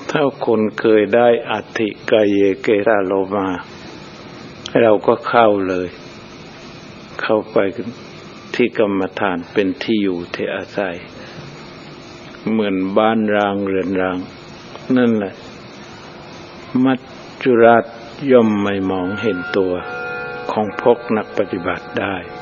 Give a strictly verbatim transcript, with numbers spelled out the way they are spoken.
ถ้าคนเคยได้อัตถิกายเยเกราโลมาเราก็เข้าเลยเข้าไปที่กรรมฐานเป็นที่อยู่ที่อาศัยเหมือนบ้านร้างเรือนร้างนั่นแหละมัจจุราชย่อมไม่มองเห็นตัวของพวกนักปฏิบัติได้